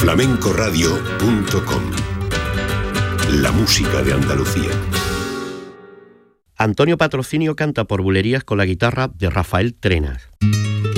flamencoradio.com. La música de Andalucía. Antonio Patrocinio canta por bulerías con la guitarra de Rafael Trenas.